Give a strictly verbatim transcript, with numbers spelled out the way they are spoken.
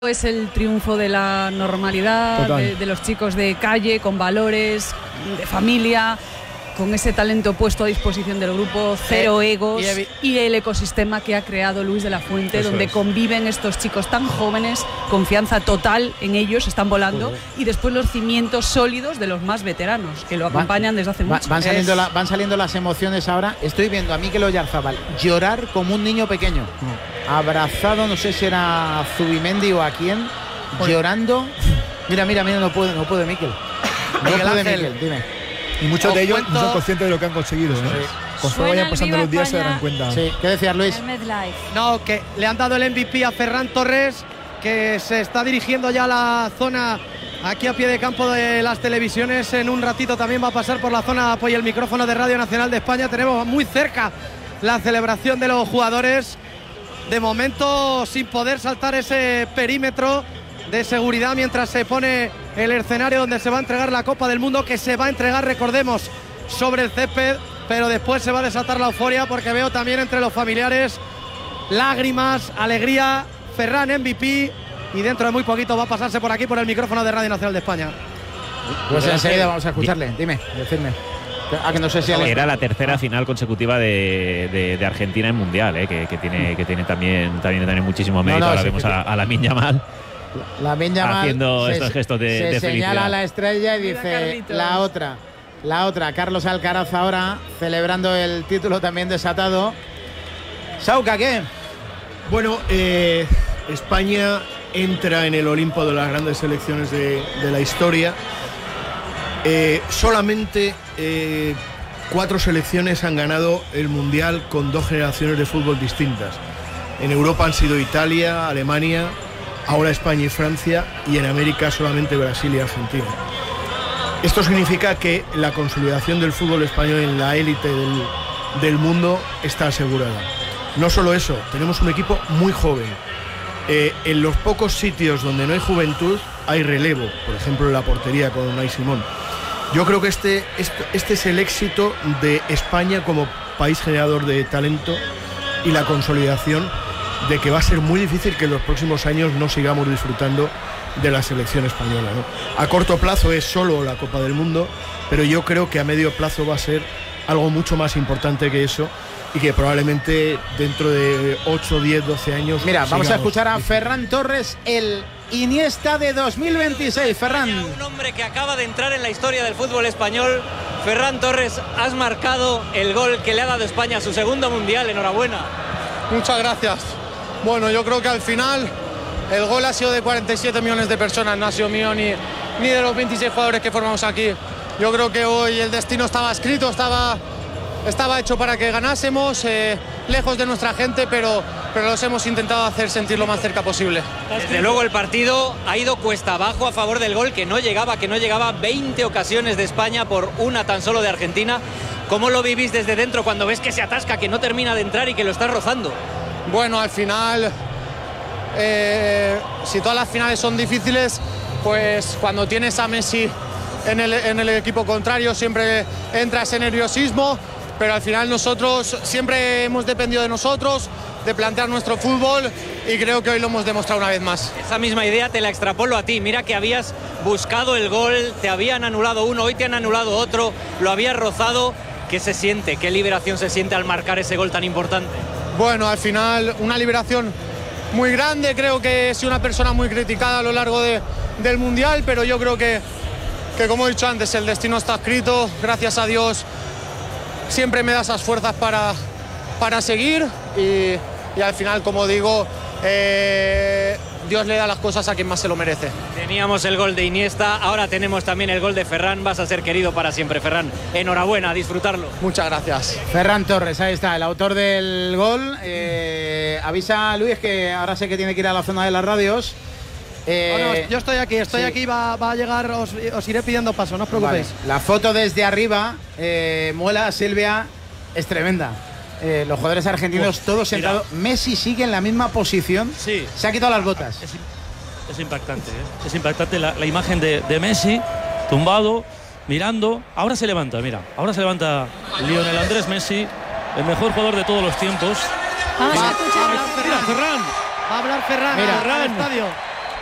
Es el triunfo de la normalidad, de, de los chicos de calle, con valores, de familia, con ese talento puesto a disposición del grupo, cero eh, egos y, y el ecosistema que ha creado Luis de la Fuente, Eso donde es. conviven estos chicos tan jóvenes, confianza total en ellos, están volando, Joder. y después los cimientos sólidos de los más veteranos, que lo acompañan van, desde hace mucho. Van saliendo, la, van saliendo las emociones ahora. Estoy viendo a Mikel Oyarzabal llorar como un niño pequeño. No. Abrazado, no sé si era a Zubimendi o a quién, Joder. llorando. Mira, mira, mira, no puede, no puede Mikel. No Miguel puede Ángel. Mikel, dime. Y muchos Os de ellos cuento... no son conscientes de lo que han conseguido, ¿no? Sí. Conforme vayan pasando los días España. se darán cuenta. Sí. ¿Qué decías, Luis? No, que le han dado el M V P a Ferran Torres, que se está dirigiendo ya a la zona aquí a pie de campo de las televisiones. En un ratito también va a pasar por la zona apoya el micrófono de Radio Nacional de España. Tenemos muy cerca la celebración de los jugadores. De momento sin poder saltar ese perímetro de seguridad mientras se pone el escenario donde se va a entregar la Copa del Mundo, que se va a entregar, recordemos, sobre el césped, pero después se va a desatar la euforia porque veo también entre los familiares lágrimas, alegría. Ferran M V P, y dentro de muy poquito va a pasarse por aquí por el micrófono de Radio Nacional de España. Pues enseguida vamos a escucharle. Dime, decirme. Ah, que no sé si era la tercera final consecutiva de, de, de Argentina en Mundial, eh, que, que tiene que tiene también también, también muchísimo mérito. No, no, Ahora sí, vemos sí. a, a Lamine Yamal la Yamal haciendo se, estos gestos de, se de señala felicidad. a la estrella y dice la otra, la otra. Carlos Alcaraz ahora celebrando el título también desatado. Sauca, ¿qué? Bueno, eh, España entra en el Olimpo de las grandes selecciones de, de la historia. Eh, solamente eh, cuatro selecciones han ganado el Mundial con dos generaciones de fútbol distintas. En Europa han sido Italia, Alemania, ahora España y Francia, y en América solamente Brasil y Argentina. Esto significa que la consolidación del fútbol español en la élite del, del mundo está asegurada. No solo eso, tenemos un equipo muy joven. Eh, en los pocos sitios donde no hay juventud hay relevo, por ejemplo en la portería con Unai Simón. Yo creo que este, este, este es el éxito de España como país generador de talento y la consolidación de que va a ser muy difícil que en los próximos años no sigamos disfrutando de la selección española, ¿no? A corto plazo es solo la Copa del Mundo, pero yo creo que a medio plazo va a ser algo mucho más importante que eso y que probablemente dentro de ocho, diez, doce años... Mira, vamos a escuchar a Ferran Torres, el Iniesta de dos mil veintiséis. Ferran. Un hombre que acaba de entrar en la historia del fútbol español. Ferran Torres, has marcado el gol que le ha dado España a su segundo mundial. Enhorabuena. Muchas gracias. Bueno, yo creo que al final el gol ha sido de cuarenta y siete millones de personas, no ha sido mío ni, ni de los veintiséis jugadores que formamos aquí. Yo creo que hoy el destino estaba escrito, estaba... Estaba hecho para que ganásemos, eh, lejos de nuestra gente, pero, pero los hemos intentado hacer sentir lo más cerca posible. Desde luego el partido ha ido cuesta abajo a favor del gol, que no llegaba, que no llegaba. veinte ocasiones de España por una tan solo de Argentina. ¿Cómo lo vivís desde dentro cuando ves que se atasca, que no termina de entrar y que lo está rozando? Bueno, al final, eh, si todas las finales son difíciles, pues cuando tienes a Messi en el, en el equipo contrario siempre entra ese nerviosismo. Pero al final nosotros siempre hemos dependido de nosotros, de plantear nuestro fútbol, y creo que hoy lo hemos demostrado una vez más. Esa misma idea te la extrapolo a ti. Mira que habías buscado el gol, te habían anulado uno, hoy te han anulado otro, lo habías rozado. ¿Qué se siente? ¿Qué liberación se siente al marcar ese gol tan importante? Bueno, al final una liberación muy grande. Creo que he sido una persona muy criticada a lo largo de, del Mundial, pero yo creo que, que, como he dicho antes, el destino está escrito. Gracias a Dios siempre me da esas fuerzas para, para seguir y, y al final, como digo, eh, Dios le da las cosas a quien más se lo merece. Teníamos el gol de Iniesta, ahora tenemos también el gol de Ferran. Vas a ser querido para siempre, Ferran. Enhorabuena, a disfrutarlo. Muchas gracias. Ferran Torres, ahí está, el autor del gol. Eh, avisa a Luis que ahora sé que tiene que ir a la zona de las radios. Eh, bueno, yo estoy aquí, estoy sí. aquí, va, va a llegar, os, os iré pidiendo paso, no os preocupéis. Vale. La foto desde arriba, eh, Muela, Silvia, es tremenda. Eh, los jugadores argentinos Uf, todos sentados. Messi sigue en la misma posición. Sí. Se ha quitado las botas. Es, es impactante, ¿eh? Es impactante la, la imagen de, de Messi, tumbado, mirando. Ahora se levanta, mira. Ahora se levanta Lionel Andrés Messi, el mejor jugador de todos los tiempos. Vamos a escuchar. Va a hablar Ferran. Va a hablar Ferran. Mira, Ferran. Al estadio.